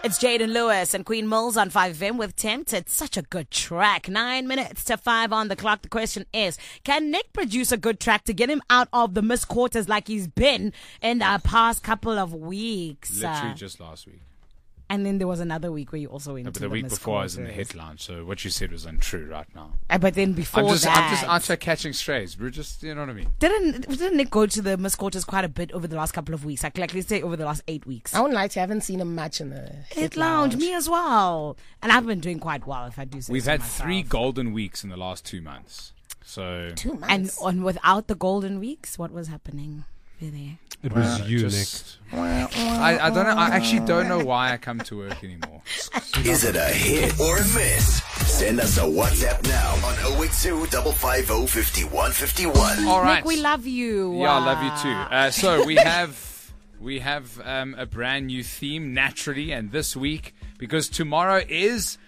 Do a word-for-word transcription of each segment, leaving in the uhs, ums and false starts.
It's Jaden Lewis and Queen Mills on five F M with Tempted. Such a good track. Nine minutes to five on the clock. The question is, can Nick produce a good track to get him out of the missed quarters like he's been in the past couple of weeks? Literally Uh, just last week. and then there was another week where you also went No, but to the the week missed before I was in the quarters. hit lounge, so what you said was untrue right now. Uh, but then before I'm just, that, I'm just out there catching strays. We're just, you know what I mean? didn't didn't Nick go to the missed quarters quite a bit over the last couple of weeks? Like, like let's say over the last eight weeks. I won't lie to you, I haven't seen him much in the Hit lounge, me as well. And I've been doing quite well, if I do say We've so had myself. three golden weeks in the last two months. So Two months. And on without the golden weeks, what was happening there? It was uh, you, just, I, I don't know. I actually don't know why I come to work anymore. Is it a hit or a miss? Send us a WhatsApp now on oh eight two, five five oh, five one five one. All right. Nick, we love you. Yeah, I love you too. Uh, so we have we have um, a brand new theme naturally, and this week because tomorrow is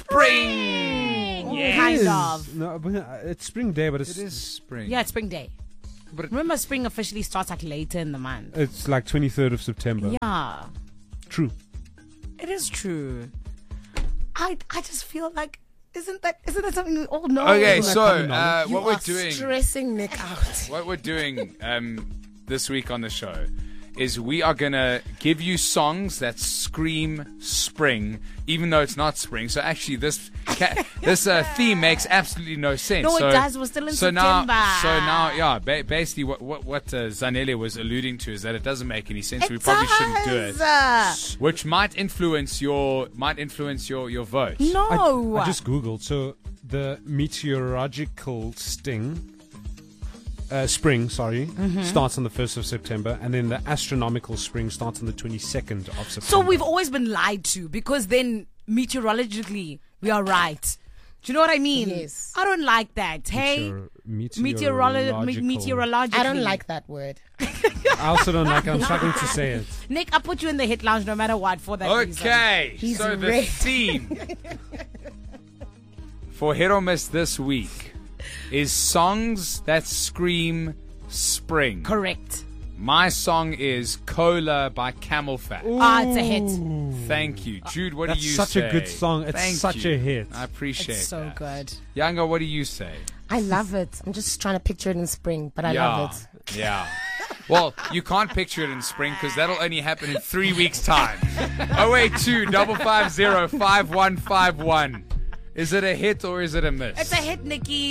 spring. Yeah. Kind of. No, but uh, it's spring day, but it's It is spring. Yeah, it's spring day. But it- Remember, spring officially starts like later in the month. it's like twenty-third of September. Yeah, True. it is true. I I just feel like isn't that isn't that something we all know? Okay, Isn't that so common uh, knowledge? you what we're are doing, stressing Nick out. what we're doing um, this week on the show is we are gonna give you songs that scream spring, even though it's not spring. So actually, this ca- this uh, theme makes absolutely no sense. No, it so, does. We're still in so September. Now, so now, yeah, ba- basically, what what, what uh, Zanele was alluding to is that it doesn't make any sense. It we probably shouldn't do it, does. which might influence your might influence your your vote. No, I, I just googled. So the meteorological sting, uh, spring, sorry, Mm-hmm. starts on the first of September, and then the astronomical spring starts on the twenty-second of September. So we've always been lied to because then meteorologically we are right. Do you know what I mean? Yes. I don't like that. Hey, Meteor- meteorolo- me- meteorological. meteorologically. I don't like that word. I also don't like it. I'm struggling to say it. Nick, I put you in the hit lounge no matter what for that reason. Okay, He's so the red. theme for Hit or Miss this week is songs that scream spring. Correct. My song is Cola by Camel Fat. Ah, it's a hit. Thank you. Jude, what That's do you such say? a good song. It's Thank such you. a hit. I appreciate It's so that. good. Yanga, what do you say? I love it. I'm just trying to picture it in spring, but I yeah. love it. Yeah. Well, you can't picture it in spring because that'll only happen in three weeks' time. oh eight two, five five zero, five one five one. Is it a hit or is it a miss? It's a hit, Nikki.